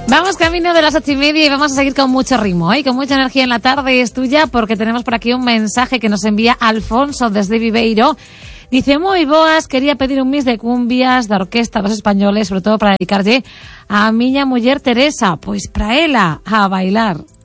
Vamos camino de las 8:30 y vamos a seguir con mucho ritmo, con mucha energía en la tarde. Es tuya porque tenemos por aquí un mensaje que nos envía Alfonso desde Viveiro. Dice, moi boas, quería pedir un mix de cumbias da orquesta dos españoles, sobre todo para dedicarlle a miña muller Teresa, pois para ela a bailar.